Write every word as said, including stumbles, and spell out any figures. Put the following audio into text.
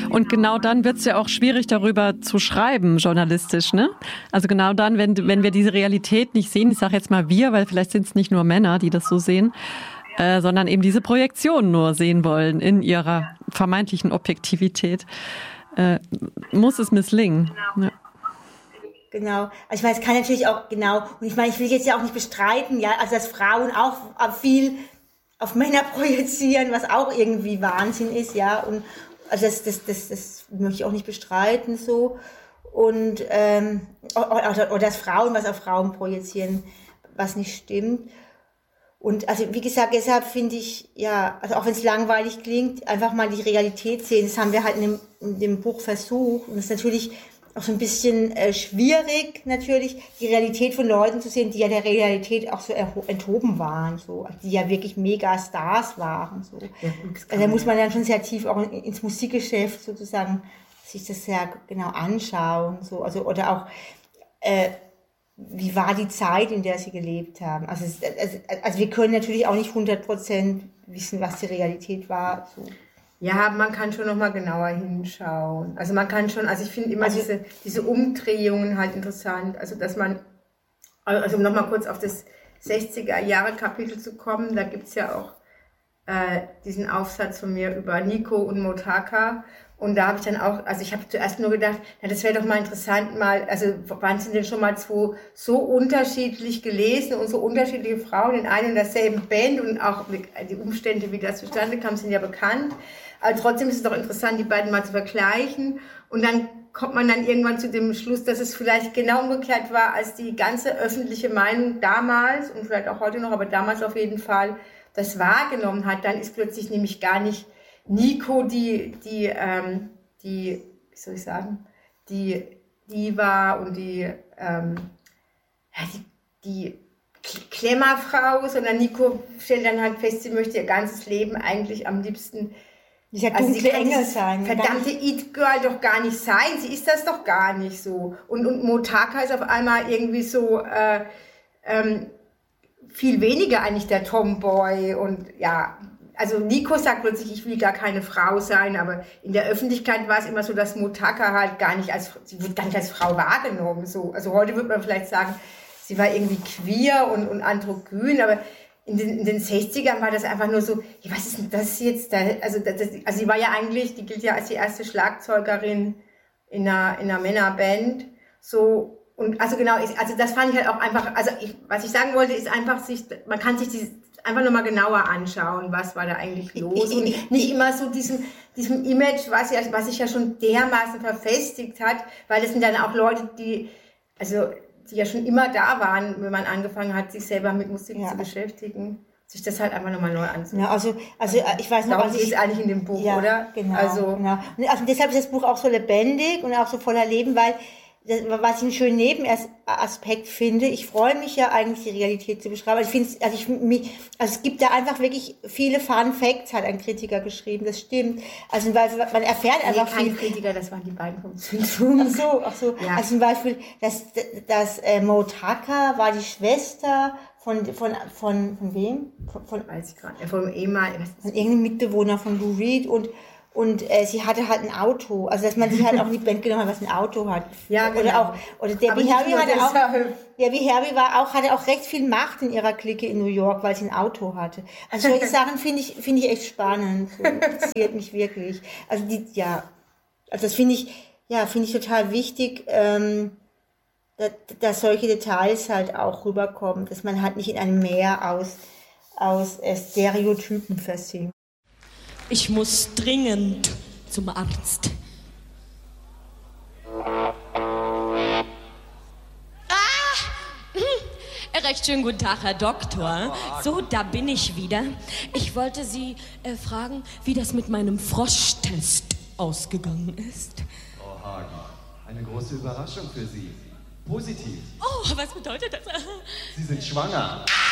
Und genau dann wird es ja auch schwierig, darüber zu schreiben, journalistisch, ne? Also genau dann, wenn, wenn wir diese Realität nicht sehen, ich sage jetzt mal wir, weil vielleicht sind es nicht nur Männer, die das so sehen, äh, sondern eben diese Projektion nur sehen wollen in ihrer vermeintlichen Objektivität, äh, muss es misslingen. Ja. Genau. Also ich meine, es kann natürlich auch, genau, und ich meine, ich will jetzt ja auch nicht bestreiten, ja, also dass Frauen auch viel auf Männer projizieren, was auch irgendwie Wahnsinn ist, ja, und also das, das, das, das möchte ich auch nicht bestreiten, so, und, ähm, oder, oder dass Frauen was auf Frauen projizieren, was nicht stimmt. Und also wie gesagt, deshalb finde ich, ja, also auch wenn es langweilig klingt, einfach mal die Realität sehen, das haben wir halt in dem, in dem Buch versucht, und das ist natürlich auch so ein bisschen äh, schwierig, natürlich, die Realität von Leuten zu sehen, die ja der Realität auch so enthoben waren, so, die ja wirklich mega Stars waren. So. Ja, also da muss man dann schon sehr tief auch in, ins Musikgeschäft sozusagen sich das sehr genau anschauen. So. Also, oder auch, äh, wie war die Zeit, in der sie gelebt haben. Also, also, also wir können natürlich auch nicht hundert Prozent wissen, was die Realität war. So. Ja, man kann schon nochmal genauer hinschauen. Also man kann schon, also ich finde immer also, diese, diese Umdrehungen halt interessant. Also dass man, also um nochmal kurz auf das sechziger-Jahre-Kapitel zu kommen, da gibt's ja auch äh, diesen Aufsatz von mir über Nico und Mothaka. Und da habe ich dann auch, also ich habe zuerst nur gedacht, na, das wäre doch mal interessant mal, also wann sind denn schon mal zwei so unterschiedlich gelesen und so unterschiedliche Frauen in einer und derselben Band, und auch die Umstände, wie das zustande kam, sind ja bekannt. Aber trotzdem ist es doch interessant, die beiden mal zu vergleichen. Und dann kommt man dann irgendwann zu dem Schluss, dass es vielleicht genau umgekehrt war, als die ganze öffentliche Meinung damals und vielleicht auch heute noch, aber damals auf jeden Fall das wahrgenommen hat. Dann ist plötzlich nämlich gar nicht Nico die, die, ähm, die, wie soll ich sagen, die Diva und die, ähm, ja, die, die Klemmerfrau, sondern Nico stellt dann halt fest, sie möchte ihr ganzes Leben eigentlich am liebsten dieser dunkle also Engel sein. Verdammte It-Girl doch gar nicht sein. Sie ist das doch gar nicht so. Und, und Mothaka ist auf einmal irgendwie so äh, ähm, viel weniger eigentlich der Tomboy. Und ja, also Nico sagt plötzlich, ich will gar keine Frau sein. Aber in der Öffentlichkeit war es immer so, dass Mothaka halt gar nicht als, sie wird gar nicht als Frau wahrgenommen. So. Also heute würde man vielleicht sagen, sie war irgendwie queer und, und androgyn, aber In den, in den sechzigern war das einfach nur so, ja, was ist denn das jetzt? Da, also, das, also sie war ja eigentlich, die gilt ja als die erste Schlagzeugerin in einer, in einer Männerband. So, und also genau, ich, also das fand ich halt auch einfach, also ich, was ich sagen wollte, ist einfach, sich, man kann sich die einfach nochmal genauer anschauen, was war da eigentlich los. Und nicht immer so diesem, diesem Image, was, ja, was sich ja schon dermaßen verfestigt hat, weil das sind dann auch Leute, die, also die ja schon immer da waren, wenn man angefangen hat, sich selber mit Musik ja. zu beschäftigen, sich das halt einfach nochmal neu anzusehen. Ja, also, also ich weiß noch, Darum also geht es eigentlich in dem Buch, ja, oder? Genau, also, genau. Und also deshalb ist das Buch auch so lebendig und auch so voller Leben, weil das, was ich einen schönen Nebenaspekt finde, ich freue mich ja eigentlich, die Realität zu beschreiben. Also ich finde, also ich mich, also es gibt da einfach wirklich viele Fun Facts, hat ein Kritiker geschrieben, das stimmt. Also weil man erfährt einfach nee, kein viel. Kritiker, das waren die beiden vom Zündfunk. Ach so, ach so. Ja. Also zum Beispiel, dass, dass äh, Mothaka war die Schwester von von von von wem? Von, von weiß ich gerade. Ja, von ehemaligen. Von irgendeinem Mitbewohner von Lou Reed und Und äh, sie hatte halt ein Auto, also dass man sich halt auch in die Band genommen hat, was ein Auto hat. Ja, genau. Oder auch, oder Debbie Harry hatte auch, Debbie Harry war auch, hatte auch recht viel Macht in ihrer Clique in New York, weil sie ein Auto hatte. Also solche Sachen finde ich, finde ich echt spannend. So, interessiert mich wirklich. Also die, ja, also das finde ich, ja, finde ich total wichtig, ähm, dass, dass solche Details halt auch rüberkommen, dass man halt nicht in einem Meer aus, aus äh, Stereotypen versinkt. Ich muss dringend zum Arzt. Ah! Recht schönen guten Tag, Herr Doktor. So, da bin ich wieder. Ich wollte Sie äh, fragen, wie das mit meinem Froschtest ausgegangen ist. Frau Hagen, eine große Überraschung für Sie. Positiv. Oh, was bedeutet das? Sie sind schwanger. Ah!